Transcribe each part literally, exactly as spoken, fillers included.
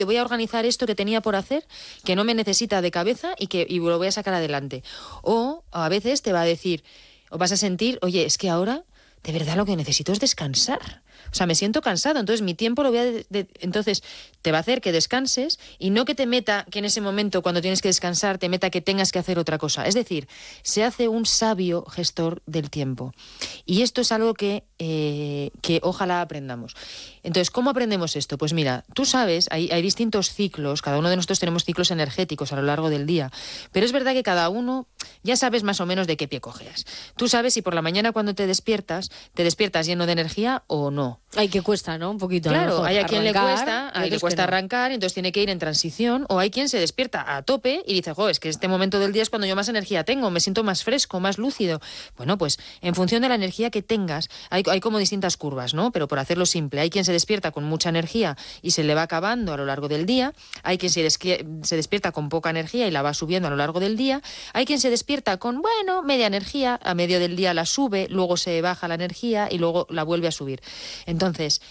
voy a organizar esto que tenía por hacer, que no me necesita de cabeza y que y lo voy a sacar adelante. O a veces te va a decir, o vas a sentir, oye, es que ahora de verdad lo que necesito es descansar. O sea, me siento cansado, entonces mi tiempo lo voy a... De, de, entonces te va a hacer que descanses y no que te meta, que en ese momento cuando tienes que descansar, te meta que tengas que hacer otra cosa. Es decir, se hace un sabio gestor del tiempo. Y esto es algo que, eh, que ojalá aprendamos. Entonces, ¿cómo aprendemos esto? Pues mira, tú sabes, hay, hay distintos ciclos, cada uno de nosotros tenemos ciclos energéticos a lo largo del día, pero es verdad que cada uno ya sabes más o menos de qué pie cojeas. Tú sabes si por la mañana cuando te despiertas, te despiertas lleno de energía o no. Hay que cuesta, ¿no? Un poquito. Claro, a hay a quien arrancar, le cuesta, a quien le cuesta arrancar, entonces tiene que ir en transición, o hay quien se despierta a tope y dice, jo, es que este momento del día es cuando yo más energía tengo, me siento más fresco, más lúcido. Bueno, pues en función de la energía que tengas, hay, hay como distintas curvas, ¿no? Pero por hacerlo simple, hay quien se despierta con mucha energía y se le va acabando a lo largo del día, hay quien se, desqui- se despierta con poca energía y la va subiendo a lo largo del día, hay quien se despierta con, bueno, media energía, a medio del día la sube, luego se baja la energía y luego la vuelve a subir. Entonces,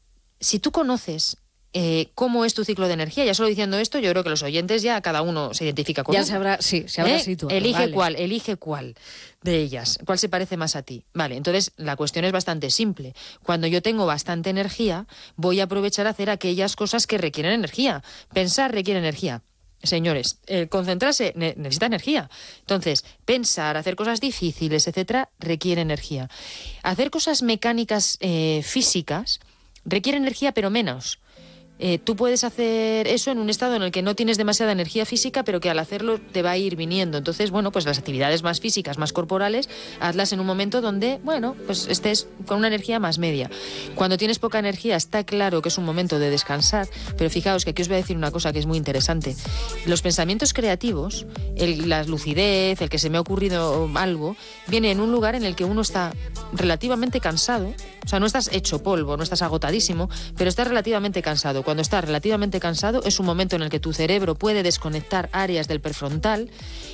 si tú conoces eh, cómo es tu ciclo de energía, ya solo diciendo esto, yo creo que los oyentes ya cada uno se identifica con Ya uno. se habrá, sí, se habrá ¿Eh? situado. Elige vale. cuál, elige cuál de ellas, cuál se parece más a ti. Vale, entonces la cuestión es bastante simple. Cuando yo tengo bastante energía, voy a aprovechar a hacer aquellas cosas que requieren energía. Pensar requiere energía. Señores, eh, concentrarse ne- necesita energía. Entonces, pensar, hacer cosas difíciles, etcétera, requiere energía. Hacer cosas mecánicas, eh, físicas, requiere energía, pero menos. Eh, tú puedes hacer eso en un estado en el que no tienes demasiada energía física, pero que al hacerlo te va a ir viniendo. Entonces, bueno, pues las actividades más físicas, más corporales, hazlas en un momento donde, bueno, pues estés con una energía más media. Cuando tienes poca energía, está claro que es un momento de descansar, pero fijaos que aquí os voy a decir una cosa que es muy interesante. Los pensamientos creativos, el, la lucidez, el que se me ha ocurrido algo, viene en un lugar en el que uno está relativamente cansado. O sea, no estás hecho polvo, no estás agotadísimo, pero estás relativamente cansado. Cuando estás relativamente cansado es un momento en el que tu cerebro puede desconectar áreas del prefrontal,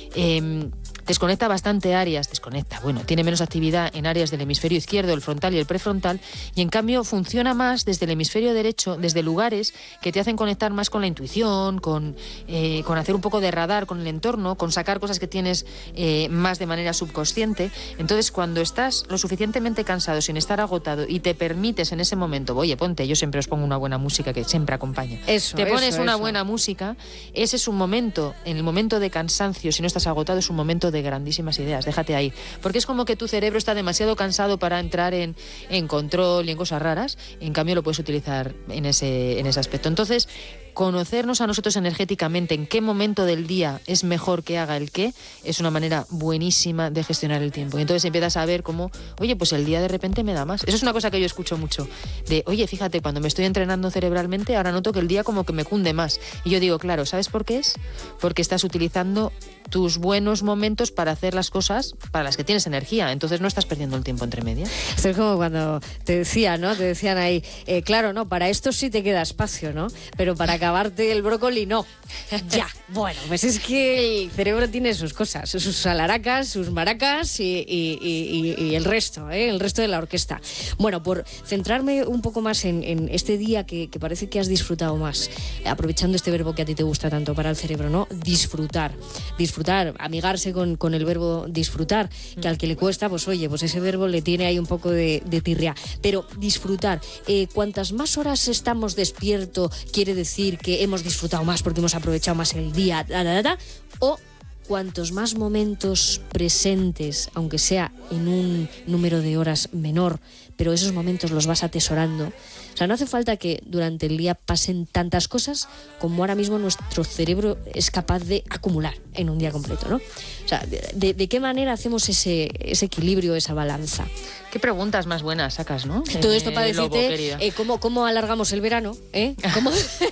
eh, desconecta bastante áreas, desconecta, bueno, tiene menos actividad en áreas del hemisferio izquierdo, el frontal y el prefrontal, y en cambio funciona más desde el hemisferio derecho, desde lugares que te hacen conectar más con la intuición, con, eh, con hacer un poco de radar con el entorno, con sacar cosas que tienes eh, más de manera subconsciente. Entonces, cuando estás lo suficientemente cansado, sin estar agotado, y te permites en ese momento, oye, ponte, yo siempre os pongo una buena música que siempre acompaña. Eso, te pones eso, una eso. buena música, ese es un momento, en el momento de cansancio, si no estás agotado, es un momento de grandísimas ideas, déjate ahí. Porque es como que tu cerebro está demasiado cansado para entrar en, en control y en cosas raras, en cambio lo puedes utilizar en ese, en ese aspecto. Entonces, conocernos a nosotros energéticamente, en qué momento del día es mejor que haga el qué, es una manera buenísima de gestionar el tiempo. Y entonces empiezas a ver cómo, oye, pues el día de repente me da más. Eso es una cosa que yo escucho mucho, de, oye, fíjate, cuando me estoy entrenando cerebralmente, ahora noto que el día como que me cunde más. Y yo digo, claro, ¿sabes por qué es? Porque estás utilizando tus buenos momentos para hacer las cosas para las que tienes energía, entonces no estás perdiendo el tiempo entre medias. Esto es como cuando te decían, ¿no? Te decían ahí, eh, claro, no, para esto sí te queda espacio, ¿no? Pero para acabarte el brócoli, no. Ya, bueno, pues es que el cerebro tiene sus cosas, sus alaracas, sus maracas y, y, y, y el resto, ¿eh? El resto de la orquesta. Bueno, por centrarme un poco más en, en este día que, que parece que has disfrutado más, aprovechando este verbo que a ti te gusta tanto para el cerebro, ¿no? Disfrutar. Disfrutar, amigarse con, con el verbo disfrutar, que al que le cuesta, pues oye, pues ese verbo le tiene ahí un poco de, de tirria. Pero disfrutar, eh, cuantas más horas estamos despiertos, quiere decir que hemos disfrutado más porque hemos aprovechado más el día, da, da, da, o cuantos más momentos presentes, aunque sea en un número de horas menor, pero esos momentos los vas atesorando. O sea, no hace falta que durante el día pasen tantas cosas como ahora mismo nuestro cerebro es capaz de acumular en un día completo, ¿no? O sea, ¿de, de qué manera hacemos ese, ese equilibrio, esa balanza? Qué preguntas más buenas sacas, ¿no? Todo esto eh, para decirte Lobo, eh, cómo, cómo alargamos el verano, ¿eh? ¿Cómo,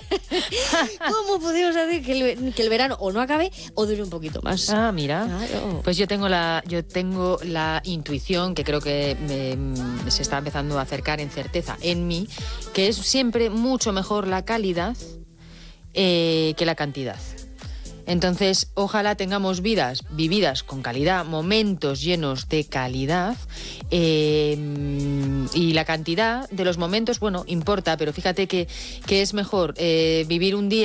¿Cómo podemos hacer que el, que el verano o no acabe o dure un poquito más? Ah, mira. Claro. Pues yo tengo la, yo tengo la intuición, que creo que me, se está empezando a acercar en certeza en mí, que es siempre mucho mejor la calidad eh, que la cantidad. Entonces, ojalá tengamos vidas vividas con calidad, momentos llenos de calidad, eh, y la cantidad de los momentos, bueno, importa, pero fíjate que, que es mejor eh, vivir un día